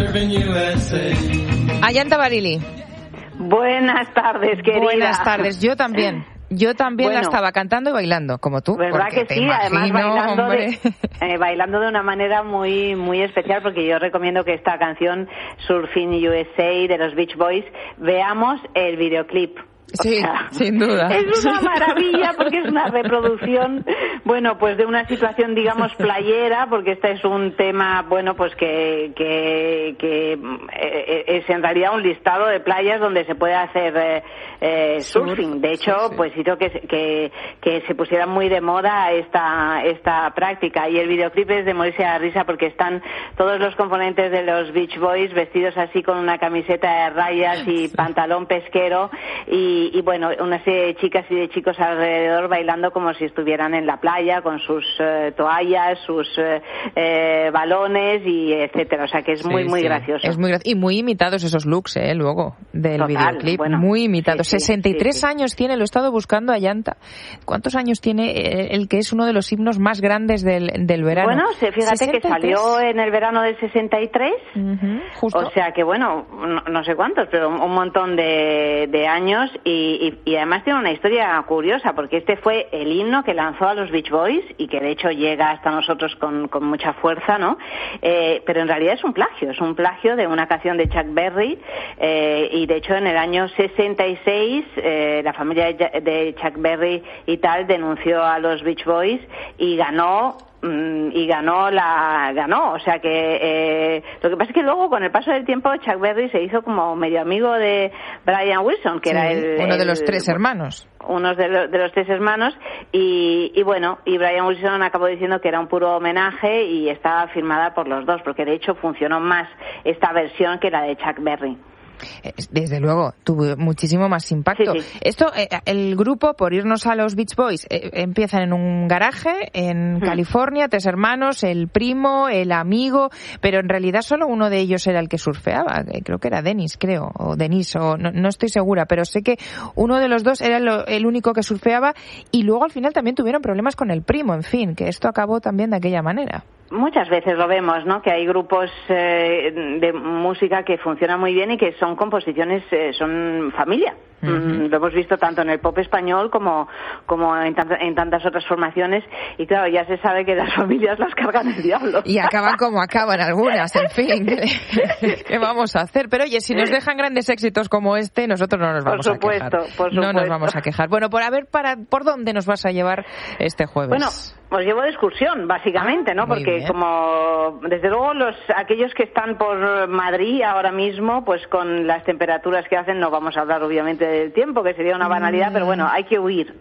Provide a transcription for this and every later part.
Ayanta Barili. Buenas tardes, querida. Buenas tardes, yo también. Yo también la estaba cantando y bailando, como tú. ¿Verdad que sí? Imagino, además bailando de una manera muy muy especial, porque yo recomiendo que esta canción Surfing USA de los Beach Boys, veamos el videoclip. Sí, sin duda. Es una maravilla porque es una reproducción, bueno, pues de una situación, digamos, playera, porque este es un tema, bueno, pues que es en realidad un listado de playas donde se puede hacer surfing. De hecho, sí. Pues hizo que se pusiera muy de moda esta práctica. Y el videoclip es de morirse a la risa porque están todos los componentes de los Beach Boys vestidos así con una camiseta de rayas y pantalón pesquero y bueno, una serie de chicas y de chicos alrededor bailando como si estuvieran en la playa con sus toallas, sus balones y etcétera. O sea que es muy gracioso. Es muy y muy imitados esos looks, luego del videoclip. Bueno, muy imitados. 63 años tiene, lo he estado buscando, Ayanta. ¿Cuántos años tiene el que es uno de los himnos más grandes del verano? Bueno, fíjate 63. Que salió en el verano del 63. Justo. O sea que bueno, no sé cuántos, pero un montón de años y además tiene una historia curiosa porque este fue el himno que lanzó a los Beach Boys y que de hecho llega hasta nosotros con mucha fuerza, ¿no? Pero en realidad es un plagio de una canción de Chuck Berry y de hecho en el año 66 la familia de Chuck Berry y tal denunció a los Beach Boys y ganó, o sea que lo que pasa es que luego con el paso del tiempo Chuck Berry se hizo como medio amigo de Brian Wilson, que era uno de los tres hermanos. Uno de los tres hermanos y bueno, y Brian Wilson acabó diciendo que era un puro homenaje y estaba firmada por los dos, porque de hecho funcionó más esta versión que la de Chuck Berry. Desde luego, tuvo muchísimo más impacto. Sí. Esto, el grupo, por irnos a los Beach Boys, empiezan en un garaje en California, tres hermanos, el primo, el amigo, pero en realidad solo uno de ellos era el que surfeaba. Creo que era Dennis, o no estoy segura, pero sé que uno de los dos era el único que surfeaba y luego al final también tuvieron problemas con el primo, en fin, que esto acabó también de aquella manera. Muchas veces lo vemos, ¿no? Que hay grupos de música que funcionan muy bien y que son composiciones, son familia. Lo hemos visto tanto en el pop español como en tantas otras formaciones y claro, ya se sabe que las familias las cargan el diablo. Y acaban como acaban algunas, en fin. ¿Qué vamos a hacer? Pero oye, si nos dejan grandes éxitos como este, nosotros no nos vamos a quejar. Por supuesto. No nos vamos a quejar. Bueno, ¿por dónde nos vas a llevar este jueves? Bueno, os llevo de excursión, básicamente, ¿no? Porque bien. Como, desde luego, aquellos que están por Madrid ahora mismo, pues con las temperaturas que hacen, no vamos a hablar obviamente del tiempo, que sería una banalidad, pero bueno, hay que huir.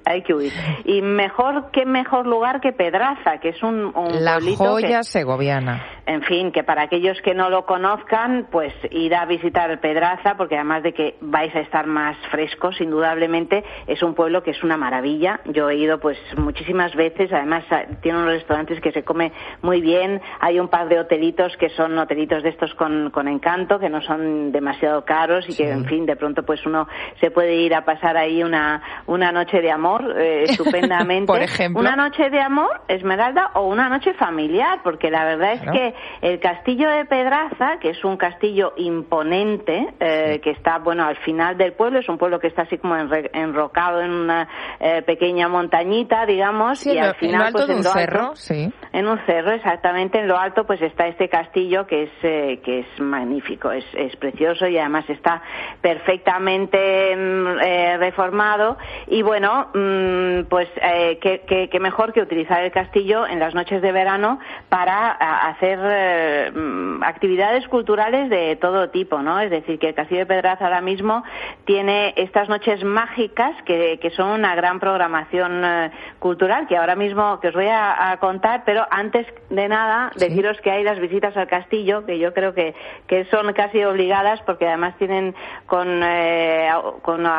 Y qué mejor lugar que Pedraza, que es un la pueblito joya segoviana. En fin, que para aquellos que no lo conozcan, pues ir a visitar Pedraza, porque además de que vais a estar más frescos, indudablemente, es un pueblo que es una maravilla. Yo he ido pues muchísimas veces, además tiene unos restaurantes que se come muy bien, hay un par de hotelitos que son hotelitos de estos con encanto, que no son demasiado caros y que, en fin, de pronto pues uno se puede ir a pasar ahí una noche de amor estupendamente. Por ejemplo. Una noche de amor, Esmeralda, o una noche familiar, porque la verdad es que el castillo de Pedraza, que es un castillo imponente, que está, bueno, al final del pueblo, es un pueblo que está así como enrocado en una pequeña montañita, digamos, y al final pues en un cerro, sí. En un cerro, exactamente, en lo alto pues está este castillo que es magnífico, es precioso y además está perfectamente reformado y bueno, pues qué mejor que utilizar el castillo en las noches de verano para hacer actividades culturales de todo tipo, ¿no? Es decir, que el Castillo de Pedraza ahora mismo tiene estas noches mágicas que son una gran programación cultural que ahora mismo que os voy a contar, pero antes de nada deciros que hay las visitas al castillo, que yo creo que son casi obligadas porque además tienen con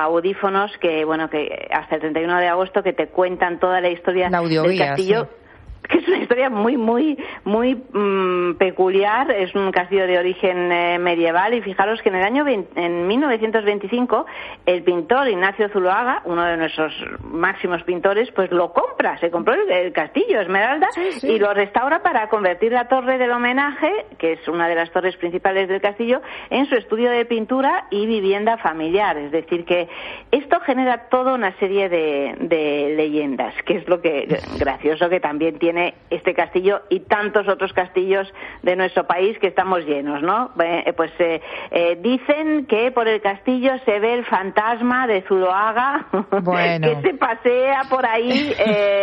audífonos que hasta el 31 de agosto que te cuentan toda la historia del castillo. Sí. que es una historia muy peculiar. Es un castillo de origen medieval, y fijaros que en 1925 el pintor Ignacio Zuloaga, uno de nuestros máximos pintores, pues se compró el castillo Esmeralda, y lo restaura para convertir la torre del homenaje, que es una de las torres principales del castillo, en su estudio de pintura y vivienda familiar. Es decir, que esto genera toda una serie de leyendas, que es lo que gracioso que también tiene este castillo y tantos otros castillos de nuestro país, que estamos llenos, ¿no? Dicen que por el castillo se ve el fantasma de Zuloaga, que se pasea por ahí,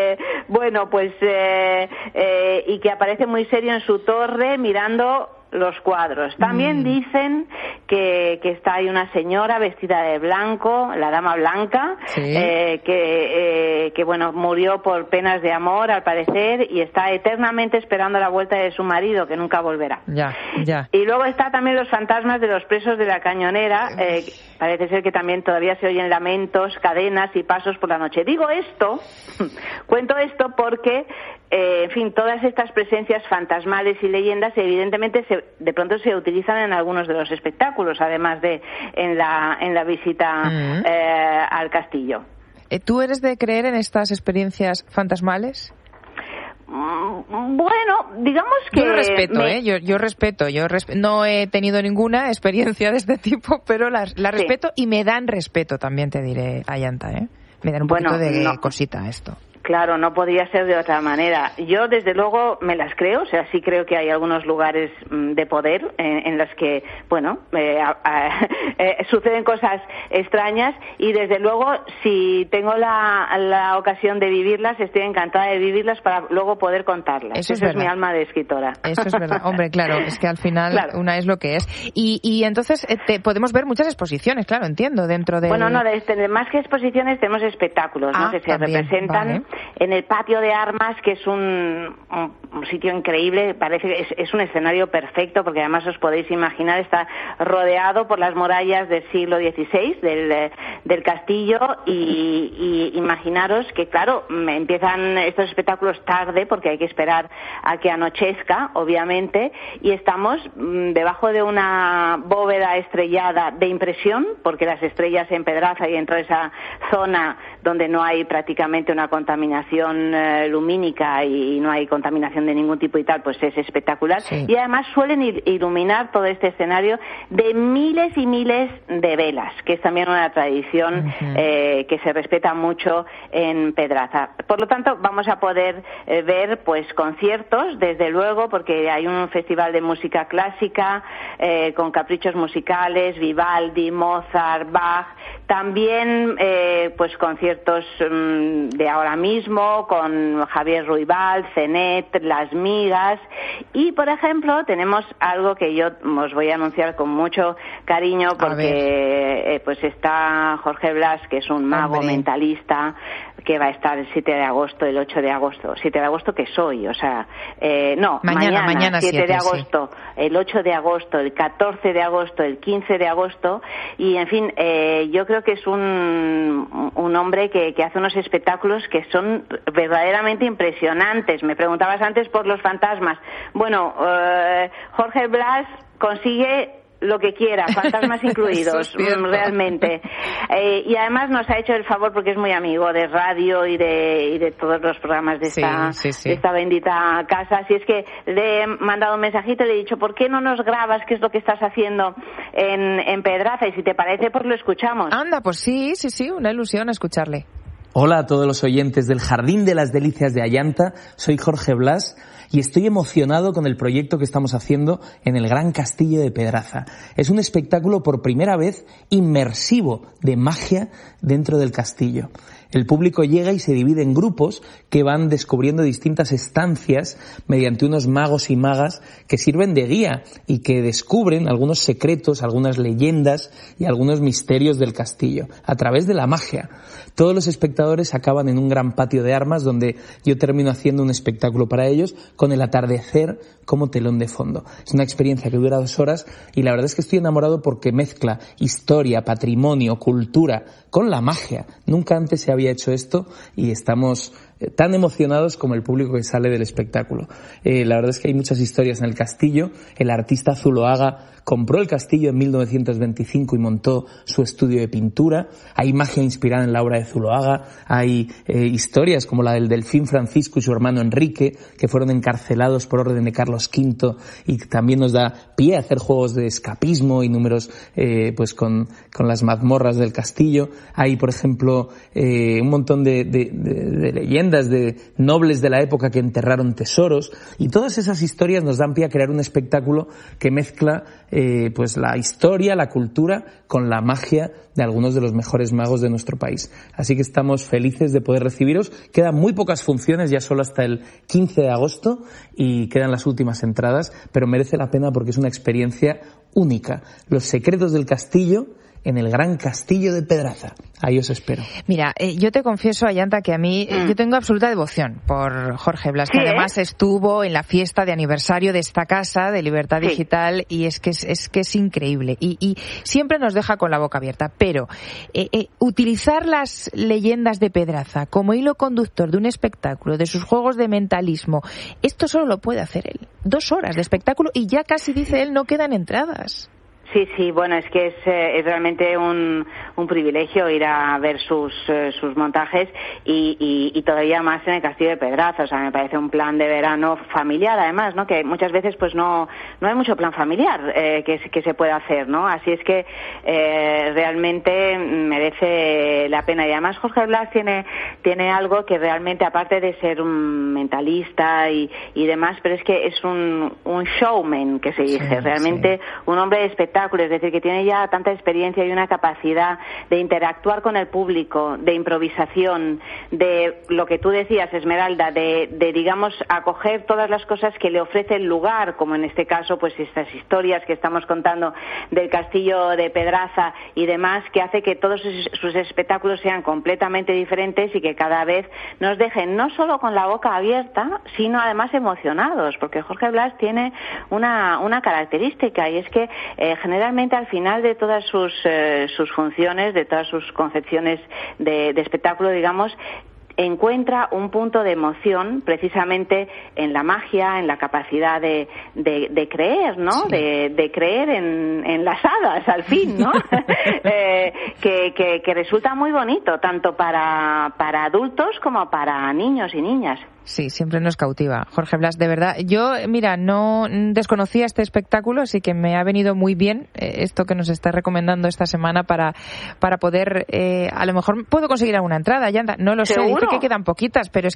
y que aparece muy serio en su torre mirando los cuadros. También dicen que está ahí una señora vestida de blanco, la Dama Blanca, que murió por penas de amor, al parecer, y está eternamente esperando la vuelta de su marido, que nunca volverá. Y luego está también los fantasmas de los presos de la Cañonera. Parece ser que también todavía se oyen lamentos, cadenas y pasos por la noche. Cuento esto porque todas estas presencias fantasmales y leyendas evidentemente de pronto se utilizan en algunos de los espectáculos, además de en la visita al castillo. ¿Tú eres de creer en estas experiencias fantasmales? Bueno, digamos que... Yo lo respeto, yo respeto. No he tenido ninguna experiencia de este tipo, pero la respeto, y me dan respeto también, te diré, Ayanta, Me dan un poquito de cosita esto. Claro, no podría ser de otra manera. Yo, desde luego, me las creo. O sea, sí creo que hay algunos lugares de poder en los que, suceden cosas extrañas, y desde luego, si tengo la ocasión de vivirlas, estoy encantada de vivirlas para luego poder contarlas. Eso es mi alma de escritora. Eso es verdad. Hombre, claro, es que al final una es lo que es. Y entonces podemos ver muchas exposiciones, claro, entiendo, dentro de... Bueno, no, más que exposiciones tenemos espectáculos, que se representan... Vale. En el patio de armas, que es un sitio increíble, parece que es un escenario perfecto, porque además os podéis imaginar, está rodeado por las murallas del siglo XVI del castillo, y imaginaros que, claro, empiezan estos espectáculos tarde, porque hay que esperar a que anochezca, obviamente, y estamos debajo de una bóveda estrellada de impresión, porque las estrellas en Pedraza y en toda esa zona donde no hay prácticamente una contaminación lumínica y no hay contaminación de ningún tipo y tal, pues es espectacular. Y además suelen iluminar todo este escenario de miles y miles de velas, que es también una tradición que se respeta mucho en Pedraza. Por lo tanto, vamos a poder ver conciertos, desde luego, porque hay un festival de música clásica con caprichos musicales, Vivaldi, Mozart, Bach, también conciertos de ahora mismo con Javier Ruibal, Zenet, Las Migas, y por ejemplo tenemos algo que yo os voy a anunciar con mucho cariño, porque está Jorge Blas, que es un mago mentalista, que va a estar el 7 de agosto, el 8 de agosto, 7 de agosto que es hoy, mañana 7 de agosto, el 8 de agosto, el 14 de agosto, el 15 de agosto, y en fin, yo creo que es un hombre que hace unos espectáculos que son verdaderamente impresionantes. Me preguntabas antes por los fantasmas. Bueno, Jorge Blas consigue lo que quiera, fantasmas incluidos, realmente. Y además nos ha hecho el favor, porque es muy amigo de radio y de todos los programas de esta bendita casa. Así es que le he mandado un mensajito y le he dicho, ¿por qué no nos grabas qué es lo que estás haciendo en Pedraza? Y si te parece, pues lo escuchamos. Anda, pues sí, una ilusión escucharle. Hola a todos los oyentes del Jardín de las Delicias de Ayanta, soy Jorge Blas y estoy emocionado con el proyecto que estamos haciendo en el Gran Castillo de Pedraza. Es un espectáculo por primera vez inmersivo de magia dentro del castillo. El público llega y se divide en grupos que van descubriendo distintas estancias mediante unos magos y magas que sirven de guía y que descubren algunos secretos, algunas leyendas y algunos misterios del castillo a través de la magia. Todos los espectadores acaban en un gran patio de armas donde yo termino haciendo un espectáculo para ellos con el atardecer como telón de fondo. Es una experiencia que dura 2 horas y la verdad es que estoy enamorado porque mezcla historia, patrimonio, cultura con la magia. Nunca antes se había hecho esto y estamos tan emocionados como el público que sale del espectáculo. La verdad es que hay muchas historias en el castillo. El artista Zuloaga compró el castillo en 1925 y montó su estudio de pintura. Hay magia inspirada en la obra de Zuloaga. Hay historias como la del delfín Francisco y su hermano Enrique, que fueron encarcelados por orden de Carlos V, y también nos da pie a hacer juegos de escapismo y números pues con las mazmorras del castillo. Hay, por ejemplo, un montón de leyendas de nobles de la época que enterraron tesoros, y todas esas historias nos dan pie a crear un espectáculo que mezcla pues la historia, la cultura con la magia de algunos de los mejores magos de nuestro país. Así que estamos felices de poder recibiros. Quedan muy pocas funciones, ya solo hasta el 15 de agosto, y quedan las últimas entradas, pero merece la pena porque es una experiencia única. Los secretos del castillo en el Gran Castillo de Pedraza. Ahí os espero. Mira, yo te confieso, Ayanta, que a mí yo tengo absoluta devoción por Jorge Blas, que además estuvo en la fiesta de aniversario de esta casa de Libertad Digital, y es que es increíble y siempre nos deja con la boca abierta. Pero utilizar las leyendas de Pedraza como hilo conductor de un espectáculo, de sus juegos de mentalismo, esto solo lo puede hacer él. 2 horas de espectáculo y ya casi, dice él, no quedan entradas. Sí, bueno, es que es realmente un privilegio ir a ver sus montajes y todavía más en el Castillo de Pedraza. O sea, me parece un plan de verano familiar, además, ¿no? Que muchas veces pues no hay mucho plan familiar que se pueda hacer, ¿no? Así es que realmente merece la pena. Y además Jorge Blas tiene algo que realmente, aparte de ser un mentalista y demás, pero es que es un showman, que se dice, realmente un hombre de espectáculo. Es decir, que tiene ya tanta experiencia y una capacidad de interactuar con el público, de improvisación, de lo que tú decías, Esmeralda, de digamos, acoger todas las cosas que le ofrece el lugar, como en este caso, pues estas historias que estamos contando del Castillo de Pedraza y demás, que hace que todos sus espectáculos sean completamente diferentes y que cada vez nos dejen no solo con la boca abierta, sino además emocionados, porque Jorge Blas tiene una característica, y es que generalmente al final de todas sus funciones, de todas sus concepciones de espectáculo, digamos, encuentra un punto de emoción precisamente en la magia, en la capacidad de creer, ¿no? Sí. De creer en las hadas, al fin, ¿no? que resulta muy bonito, tanto para adultos como para niños y niñas. Sí, siempre nos cautiva. Jorge Blas, de verdad. Yo, mira, no desconocía este espectáculo, así que me ha venido muy bien esto que nos está recomendando esta semana para poder, a lo mejor puedo conseguir alguna entrada, ya no lo sé, dice que quedan poquitas, pero es